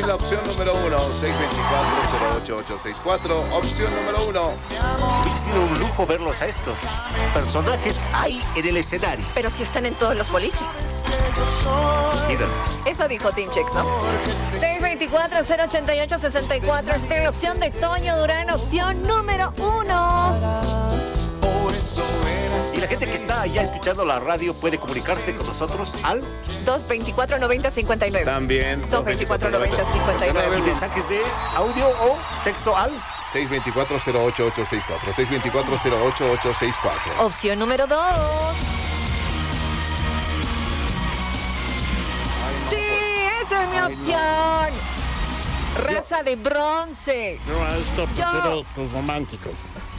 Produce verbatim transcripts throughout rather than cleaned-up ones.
la opción número uno, seis dos cuatro, cero ocho ocho seis cuatro. Opción número uno. Hubiese sido un lujo verlos a estos personajes ahí en el escenario. Pero si están en todos los boliches. Miren. Eso dijo Tinchex, ¿no? seis dos cuatro, cero ocho ocho seis cuatro. Esta es la opción de Toño Durán, opción número uno. Y la gente que está allá escuchando la radio puede comunicarse con nosotros al dos dos cuatro, noventa, cincuenta y nueve. También. dos dos cuatro, noventa, cincuenta y nueve. y mensajes de audio o texto al seis dos cuatro, cero ocho ocho seis cuatro. seis dos cuatro, cero ocho ocho seis cuatro. Opción número dos. Sí, esa es mi opción. Raza de bronce. Yo a esto prefiero Yo- los románticos.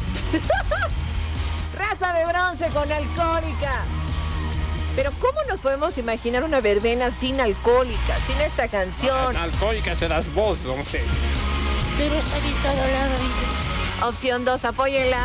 Raza de bronce con alcohólica. Pero ¿cómo nos podemos imaginar una verbena sin alcohólica, sin esta canción? Alcohólica serás vos, no sé. Pero está de todo lado. Opción dos, apóyenla.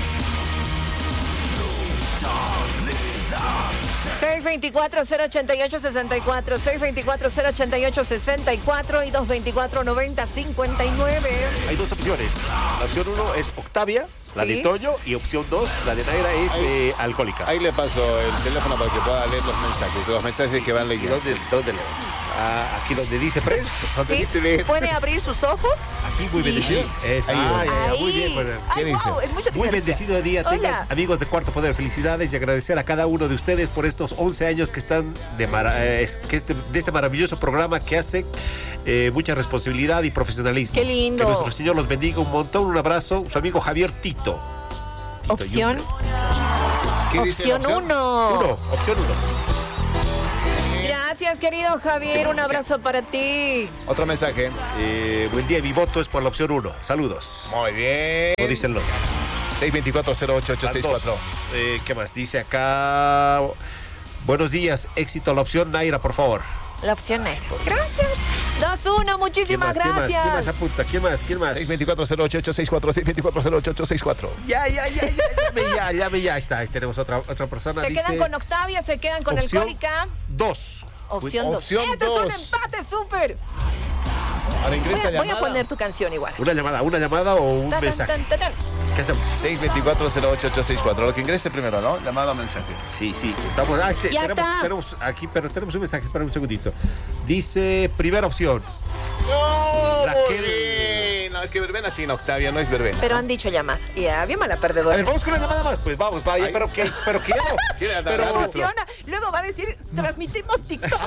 seis dos cuatro, cero ocho ocho seis cuatro, seis dos cuatro, cero ocho ocho seis cuatro y dos dos cuatro, noventa, cincuenta y nueve. Hay dos opciones. La opción uno es Octavia, la Sí. de Toño, y opción dos, la de Naira, es eh, alcohólica. Ahí le paso el teléfono para que pueda leer los mensajes, los mensajes que van ¿Y leyendo. dónde, dónde leo? Ah, aquí donde dice Pres. ¿Dónde ¿Sí? dice leer? ¿Puede abrir sus ojos? Aquí muy bendecido. Es, Ahí. ah, ya, ya, Ahí. muy bien. Bueno. Ay, ¿Qué wow, dice? es mucha Muy tecnología. bendecido día tengan, Hola. amigos de Cuarto Poder. Felicidades y agradecer a cada uno de ustedes por estos once años que están de, mara- eh, es- que este, de este maravilloso programa que hace eh, mucha responsabilidad y profesionalismo. Qué lindo. Que nuestro Señor los bendiga un montón. Un abrazo. Su amigo Javier Tito. Tito Opción, ¿Qué dice la opción uno. Uno, opción uno. Gracias, querido Javier. Un abrazo para ti. Otro mensaje. Eh, buen día, mi voto es por la opción uno. Saludos. Muy bien. Como dicen los. seis dos cuatro, cero ocho ocho seis cuatro. Eh, ¿Qué más? Dice acá. Buenos días, éxito la opción Naira, por favor. La opción es. Gracias. dos uno, muchísimas ¿Quién más? gracias. ¿Quién más apunta? ¿Quién más? ¿Quién más? seis dos cuatro, cero ocho ocho seis cuatro. seis dos cuatro, cero ocho ocho seis cuatro. Ya, ya, ya, ya, llame ya, llame ya. Ahí está, ahí tenemos otra, otra persona. Se Dice, quedan con Octavia, se quedan con opción alcohólica. Dos. Opción dos. Opción Este es dos. un empate súper. Ahora Voy, ingresa a- voy a llamada. poner tu canción igual. Una llamada, una llamada o un Tan, tan, mensaje. tan, tan, tan. ¿Qué hacemos? seis dos cuatro, cero ocho ocho seis cuatro. Lo que ingrese primero, ¿no? Llamada o mensaje. Sí, sí, estamos. Ah, este, Ya tenemos, está. tenemos aquí, pero tenemos un mensaje. Espera un segundito. Dice, primera opción. No, Raquel. Raquel. No, es que verbena sin Octavia, no es verbena. Pero han dicho llamar. Ya, bien mala A perdedora. ver, vamos con una llamada más. Pues vamos, vaya, Ay. pero que, pero que ya no. Quiere andar Pero- árbitro. Emociona. Luego va a decir, transmitimos TikTok.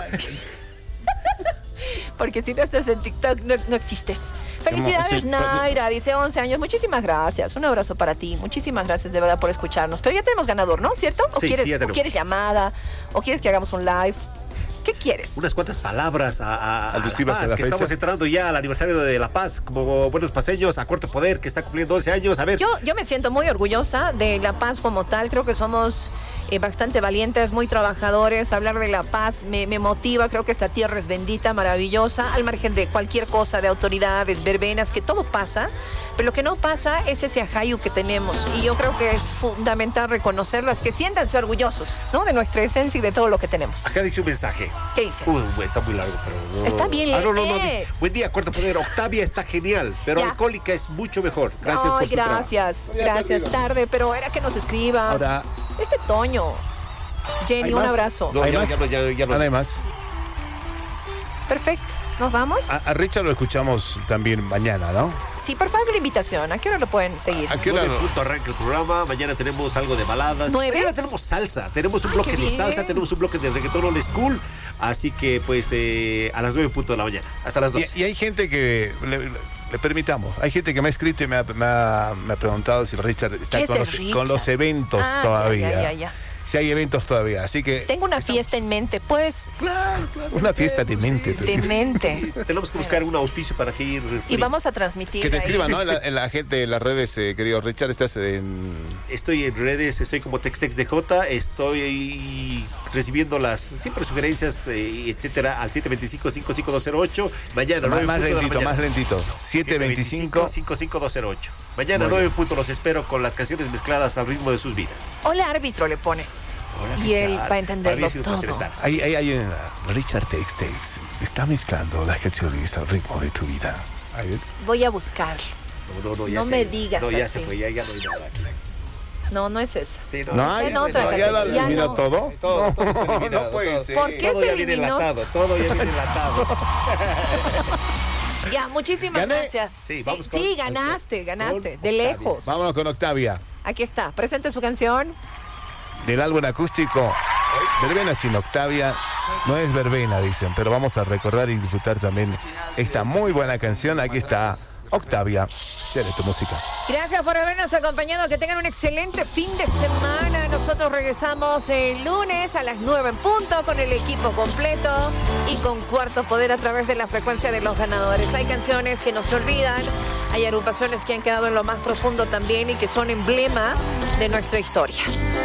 Porque si no estás en TikTok, no, no existes. Felicidades, Sí, Naira. Dice once años. Muchísimas gracias. Un abrazo para ti. Muchísimas gracias de verdad por escucharnos. Pero ya tenemos ganador, ¿no? ¿Cierto? ¿O, Sí, quieres, sí, ya o tenemos. quieres llamada? ¿O quieres que hagamos un live? ¿Qué quieres? Unas cuantas palabras a, a, a La Alusivas a Paz, la que fecha. estamos entrando ya al aniversario de La Paz, como buenos paseños, a Cuarto Poder, que está cumpliendo once años. A ver, Yo, yo me siento muy orgullosa de La Paz como tal. Creo que somos eh, bastante valientes, muy trabajadores. Hablar de La Paz me, me motiva. Creo que esta tierra es bendita, maravillosa, al margen de cualquier cosa, de autoridades, verbenas, que todo pasa. Pero lo que no pasa es ese ajayu que tenemos. Y yo creo que es fundamental reconocerlas, que siéntanse orgullosos, ¿no? De nuestra esencia y de todo lo que tenemos. acá dice un mensaje. ¿Qué dice? Uy, güey, está muy largo, pero no. Está bien, Ah, no, no, no. lee. Dice, buen día, Cuarto Poder. Octavia está genial, pero Ya. alcohólica es mucho mejor. Gracias Ay, por su trabajo. gracias, Ya gracias. perdido. Tarde, pero era que nos escribas. Ahora- Este Toño. Jenny, ¿Hay un más? abrazo. No, ¿Hay ya, más? ya no, ya, ya no. Ah, no hay más. Perfecto. ¿Nos vamos? A, a Richard lo escuchamos también mañana, ¿no? Sí, por favor, la invitación. ¿A qué hora lo pueden seguir? ¿A qué hora? Nueve punto arranca el programa. Mañana tenemos algo de baladas. ¿Nueve? Mañana tenemos salsa. Tenemos un Ay, bloque qué de bien. salsa. Tenemos un bloque de reggaetón old school. Así que, pues, eh, a las nueve punto de la mañana. Hasta las dos. Y, y hay gente que le, le- le permitamos. Hay gente que me ha escrito y me ha, me ha- me ha preguntado si Richard está ¿Qué es con de los, Richard? con los eventos Ah, ya, todavía. ya, ya, ya. Si hay eventos todavía. Así que Tengo una fiesta en mente, pues, Claro, claro. una fiesta de mente. de mente. Tenemos que buscar un auspicio para que ir. Y vamos a transmitir. Que te ahí. escriban, ¿no? En la, en la gente, en las redes, eh, querido Richard, estás en... Estoy en redes, estoy como TexTexDJ, estoy recibiendo las siempre sugerencias, eh, etcétera, al siete dos cinco, cinco cinco dos cero ocho. Mañana, Más, nueve más punto de la lentito, mañana. más lentito. siete veinticinco. cinco cinco dos cero ocho. Mañana, Muy nueve punto, los espero con las canciones mezcladas al ritmo de sus vidas. Hola, árbitro, le pone. Hola, Y él Richard. va a entenderlo Para mí ha sido un placer todo. estar. Hay, hay, hay una- Richard Tex Tex está mezclando las canciones al ritmo de tu vida. Ahí ven. Voy a buscar. No, no, no, ya No se- me digas No, ya así. se fue, ya, ya no hay nada. No, no es esa. Sí, No ya hay, en no otra no, ya la categoría. eliminó no. todo. Todo, todo está eliminado. No puede todo. ser. ¿Por qué Todo se ya viene eliminó? enlatado, todo ya viene enlatado. Ya, muchísimas ¿Gané? gracias. Sí, vamos con- sí, ganaste, ganaste. con De Octavia. lejos. Vámonos con Octavia. Aquí está. Presente su canción. Del álbum acústico Verbena sin Octavia. No es verbena, dicen, pero vamos a recordar y disfrutar también esta muy buena canción. Aquí está Octavia. Chévere tu música. Gracias por habernos acompañado. Que tengan un excelente fin de semana. Nosotros regresamos el lunes a las nueve en punto con el equipo completo y con Cuarto Poder a través de la frecuencia de los ganadores. Hay canciones que no se olvidan. Hay agrupaciones que han quedado en lo más profundo también y que son emblema de nuestra historia.